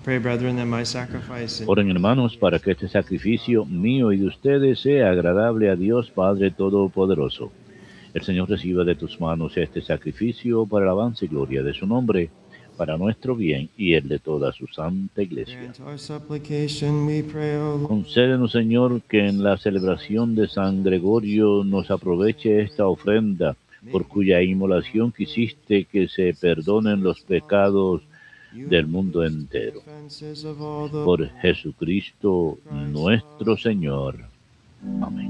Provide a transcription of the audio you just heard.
Pray, brethren, that my sacrifice and Oren, hermanos, para que este sacrificio mío y de ustedes sea agradable a Dios Padre Todopoderoso. El Señor reciba de tus manos este sacrificio para alabanza y gloria de su nombre, para nuestro bien y el de toda su santa Iglesia. grant our supplication, we pray, O Lord. Concédenos, Señor, que en la celebración de San Gregorio nos aproveche esta ofrenda, por cuya inmolación quisiste que se perdonen los pecados del mundo entero. Por Jesucristo nuestro Señor. Amén.